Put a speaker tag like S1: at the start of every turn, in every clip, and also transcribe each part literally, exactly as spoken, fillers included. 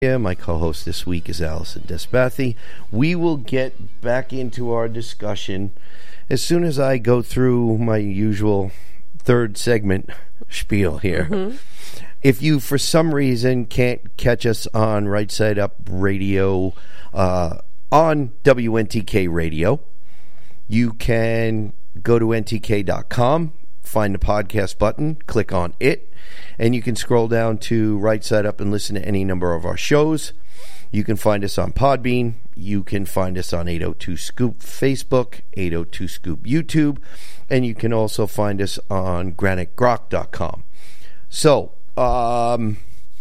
S1: Yeah, my co-host this week is Allison Desbathy. We will get back into our discussion as soon as I go through my usual third segment spiel here. Mm-hmm. If you, for some reason, can't catch us on Right Side Up Radio, uh, on W N T K Radio, you can go to N T K dot com, find the podcast button, click on it, and you can scroll down to Right Side Up and listen to any number of our shows. You can find us on Podbean. You can find us on eight oh two Scoop Facebook, eight oh two Scoop YouTube, and you can also find us on granite grok dot com. So, um,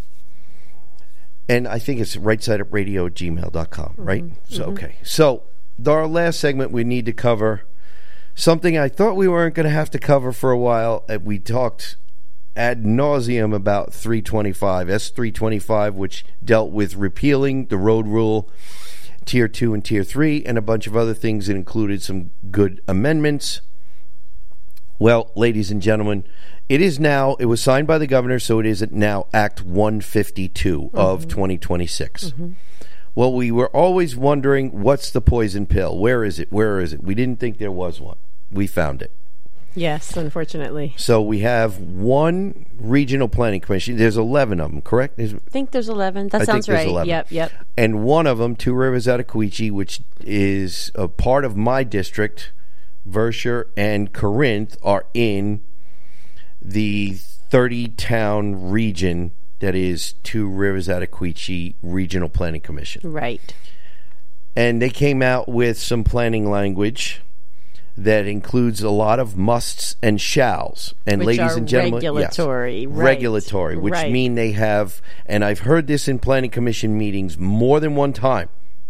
S1: and I think it's right side up radio at gmail dot com, right? Mm-hmm. So, okay. So, our last segment we need to cover something I thought we weren't going to have to cover for a while. We talked ad nauseum about three twenty-five, S three twenty-five, which dealt with repealing the road rule, Tier two and Tier three, and a bunch of other things that included some good amendments. Well, ladies and gentlemen, it is now, it was signed by the governor, so it is now Act one fifty-two mm-hmm. of twenty twenty-six. Mm-hmm. Well, we were always wondering, what's the poison pill? Where is it? Where is it? We didn't think there was one. We found it.
S2: Yes, unfortunately.
S1: So we have one regional planning commission. There's eleven of them, correct? There's,
S2: I think there's eleven. That
S1: I
S2: sounds
S1: think
S2: right.
S1: eleven.
S2: Yep, yep.
S1: And one of them, Two Rivers Adequachi, which is a part of my district, Vershire and Corinth, are in the thirty-town region that is Two Rivers Adequachi Regional Planning Commission.
S2: Right.
S1: And they came out with some planning language that includes a lot of musts and shalls. And
S2: which
S1: ladies
S2: are
S1: and gentlemen,
S2: regulatory,
S1: yes,
S2: right.
S1: regulatory, which
S2: right.
S1: mean they have, and I've heard this in planning commission meetings more than one time.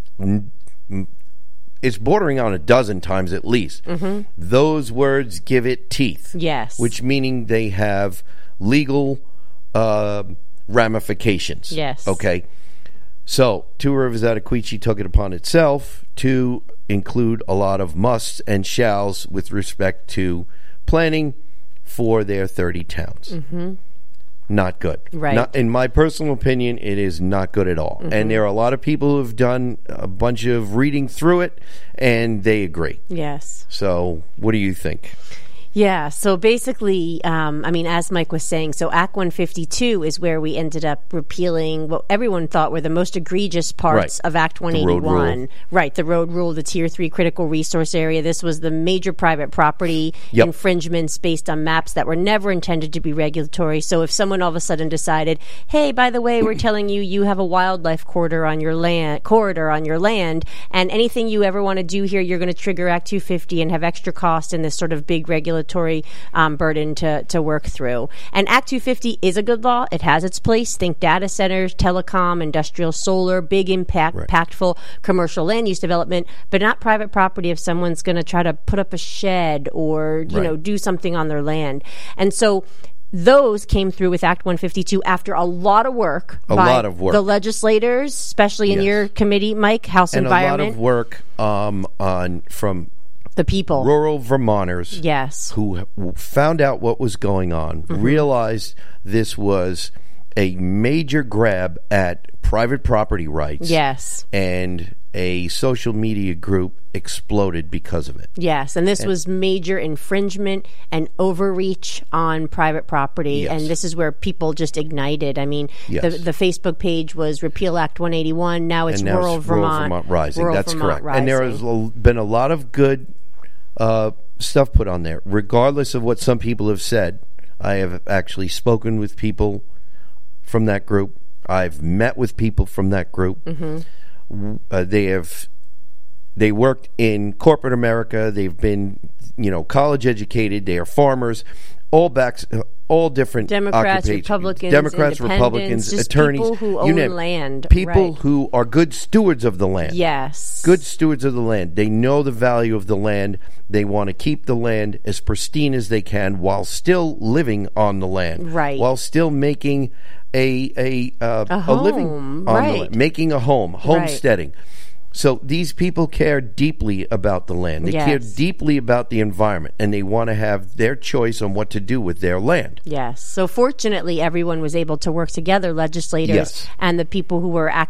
S1: It's bordering on a dozen times at least. Mm-hmm. Those words give it teeth.
S2: Yes.
S1: Which meaning they have legal uh, ramifications.
S2: Yes.
S1: Okay. So, Two Rivers Adequachi took it upon itself to include a lot of musts and shalls with respect to planning for their thirty towns. Mm-hmm. Not good.
S2: Right.
S1: Not, in my personal opinion, it is not good at all. Mm-hmm. And there are a lot of people who have done a bunch of reading through it, and they agree.
S2: Yes.
S1: So, what do you think?
S2: Yeah, so basically, um, I mean, as Mike was saying, so Act one fifty-two is where we ended up repealing what everyone thought were the most egregious parts
S1: right.
S2: of Act one eighty-one. Right, the road rule, the Tier three critical resource area. This was the major private property yep. infringements based on maps that were never intended to be regulatory. So if someone all of a sudden decided, hey, by the way, we're telling you you have a wildlife corridor on your land, corridor on your land, and anything you ever want to do here, you're going to trigger Act two fifty and have extra cost in this sort of big regulatory Um, burden to, to work through. And Act two fifty is a good law. It has its place. Think data centers, telecom, industrial solar, big impact, right. impactful commercial land use development, but not private property if someone's going to try to put up a shed or, you right. know, do something on their land. And so those came through with Act one fifty-two after a lot of work
S1: a
S2: by
S1: lot of work.
S2: the legislators, especially in
S1: yes.
S2: your committee, Mike, House
S1: and
S2: Environment.
S1: And a lot of work um, on from
S2: the people,
S1: rural Vermonters,
S2: yes,
S1: who found out what was going on, mm-hmm. realized this was a major grab at private property rights,
S2: yes,
S1: and a social media group exploded because of it.
S2: Yes, and this
S1: and,
S2: was major infringement and overreach on private property,
S1: yes.
S2: and this is where people just ignited. I mean,
S1: yes.
S2: the, the Facebook page was Repeal Act one eighty-one, now it's,
S1: now
S2: Rural,
S1: it's
S2: Vermont,
S1: Rural Vermont Rising.
S2: Rural
S1: That's
S2: Vermont
S1: correct.
S2: Rising.
S1: And there has been a lot of good uh, stuff put on there, regardless of what some people have said. I have actually spoken with people from that group. I've met with people from that group. Mm-hmm. Uh, they have they worked in corporate America. They've been, you know, college educated. They are farmers, all backs, all different
S2: Democrats, Republicans,
S1: Democrats, Republicans,
S2: just
S1: attorneys,
S2: people who
S1: you
S2: own
S1: name,
S2: land,
S1: people
S2: right.
S1: who are good stewards of the land.
S2: Yes,
S1: good stewards of the land. They know the value of the land. They want to keep the land as pristine as they can while still living on the land,
S2: right?
S1: While still making a a uh,
S2: a,
S1: a living on
S2: right.
S1: the land, making a home, homesteading.
S2: Right.
S1: So these people care deeply about the land. They
S2: yes.
S1: care deeply about the environment, and they want to have their choice on what to do with their land.
S2: Yes. So fortunately, everyone was able to work together, legislators
S1: yes.
S2: and the people who were